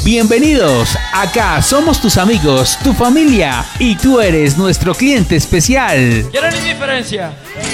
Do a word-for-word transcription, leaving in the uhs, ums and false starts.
Bienvenidos, acá somos tus amigos, tu familia y tú eres nuestro cliente especial. ¿Quieren indiferencia?